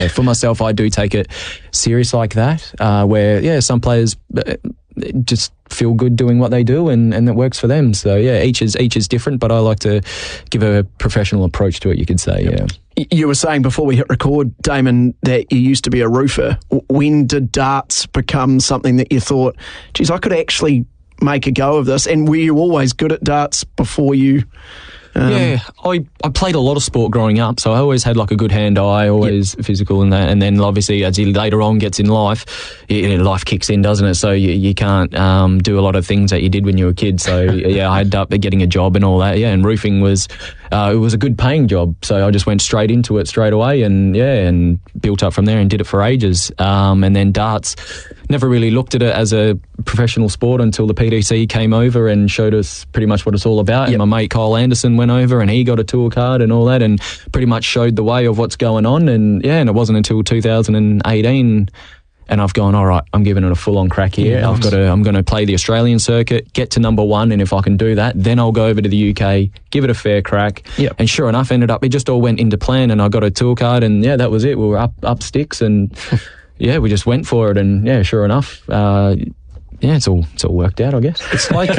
For myself, I do take it serious like that, where some players just feel good doing what they do, and it works for them. So each is different, but I like to give a professional approach to it, you could say. You were saying before we hit record, Damon, that you used to be a roofer. When did darts become something that you thought, geez, I could actually make a go of this? And were you always good at darts before you... I played a lot of sport growing up, so I always had like a good hand-eye, always physical and that. And then obviously as you later on gets in life, life kicks in, doesn't it? So you can't do a lot of things that you did when you were a kid. So I ended up getting a job and all that. And roofing was it was a good paying job, so I just went straight into it straight away, and built up from there and did it for ages. And then darts, never really looked at it as a professional sport until the PDC came over and showed us pretty much what it's all about. And my mate Kyle Anderson went over and he got a tour card and all that, and pretty much showed the way of what's going on. And it wasn't until 2018 and I've gone, all right, I'm giving it a full-on crack here. Nice. I'm going to play the Australian circuit, get to number one, and if I can do that, then I'll go over to the UK, give it a fair crack. Yep. And sure enough, it just all went into plan, and I got a tour card, and that was it. We were up sticks, and we just went for it, and sure enough, it's all worked out, I guess. It's like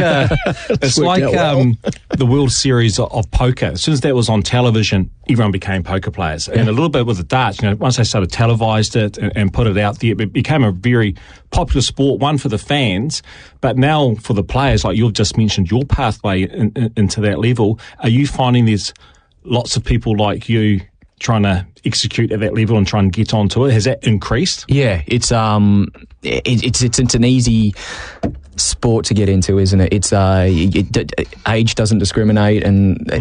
the World Series of poker. As soon as that was on television, everyone became poker players. And a little bit with the darts, once they started televised it and put it out there, it became a very popular sport, one for the fans, but now for the players, like you've just mentioned, your pathway into that level. Are you finding there's lots of people like you trying to execute at that level and try and get onto it? Has that increased? Yeah, it's an easy sport to get into, isn't it? It's age doesn't discriminate, and